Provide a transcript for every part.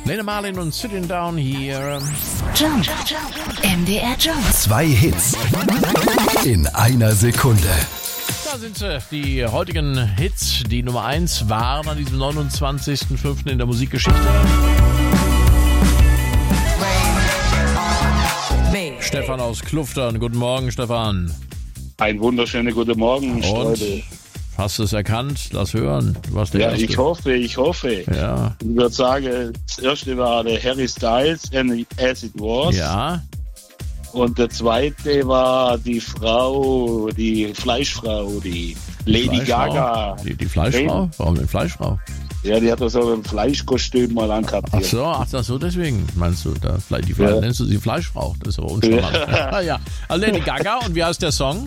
Lena Marlin und Sitting Down hier. Jump. MDR Jump. 2 Hits in einer Sekunde. Da sind sie, die heutigen Hits. Die Nummer 1 waren an diesem 29.05. in der Musikgeschichte. Stefan aus Kluftern. Guten Morgen, Stefan. Ein wunderschöner guten Morgen, Und Streudel. hast du es erkannt? Lass hören. Was der Ja, erste. ich hoffe. Ja. Ich würde sagen, das erste war der Harry Styles, As It Was. Ja. Und der zweite war die Fleischfrau, die Lady Gaga. Die Fleischfrau? Warum denn Fleischfrau? Ja, die hat doch so ein Fleischkostüm mal angehabt. Ach hier. so, deswegen meinst du, Ja. nennst du sie Fleischfrau? Das ist aber uncharmant. Ja. Also Lady Gaga, und wie heißt der Song?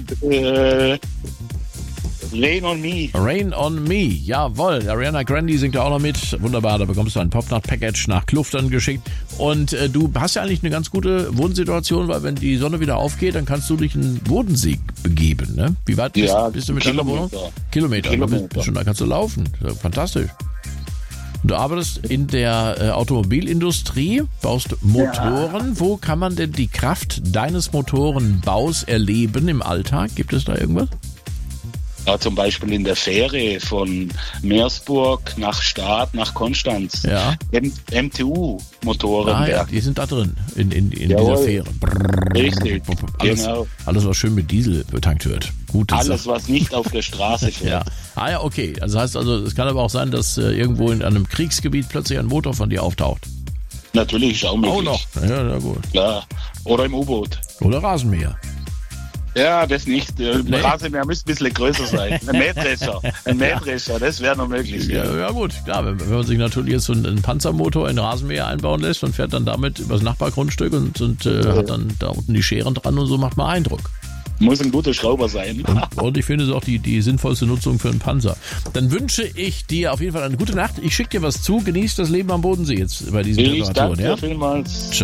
Rain on Me. Rain on Me, jawohl. Ariana Grande singt da auch noch mit. Wunderbar, da bekommst du ein Popnacht-Package nach Kluftern geschickt. Und du hast ja eigentlich eine ganz gute Wohnsituation, weil wenn die Sonne wieder aufgeht, dann kannst du dich in den Bodensee begeben. Ne? Wie weit bist du mit deiner Wohnung? Kilometer. Da kannst du laufen. Fantastisch. Du arbeitest in der Automobilindustrie, baust Motoren. Ja. Wo kann man denn die Kraft deines Motorenbaus erleben im Alltag? Gibt es da irgendwas? Ja, zum Beispiel in der Fähre von Meersburg nach Stad, nach Konstanz. Ja. MTU-Motoren. Ja, die sind da drin, in dieser Fähre. Richtig, genau. Alles, was schön mit Diesel betankt wird. Gute Alles, Sache. was nicht auf der Straße fährt. Ja. Okay. Also heißt es kann aber auch sein, dass irgendwo in einem Kriegsgebiet plötzlich ein Motor von dir auftaucht. Natürlich, ist auch möglich. Auch noch. Ja, gut. Klar. Oder im U-Boot. Oder Rasenmäher. Ja, das nicht. Rasenmäher müsste ein bisschen größer sein. Ein Mähdrescher, das wäre noch möglich. Ja, gut, klar. Wenn man sich natürlich jetzt so einen Panzermotor in Rasenmäher einbauen lässt und fährt dann damit übers Nachbargrundstück und hat dann da unten die Scheren dran und so, macht man Eindruck. Muss ein guter Schrauber sein. Und ich finde es auch die sinnvollste Nutzung für einen Panzer. Dann wünsche ich dir auf jeden Fall eine gute Nacht. Ich schicke dir was zu. Genieß das Leben am Bodensee jetzt bei diesen Temperaturen. Danke vielmals. Ciao.